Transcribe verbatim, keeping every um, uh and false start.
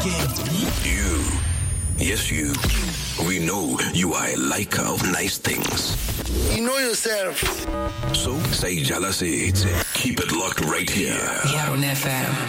You, yes you, we know you are a liker of nice things. You know yourself. So, say jealousy, keep it locked right here. Here on F M.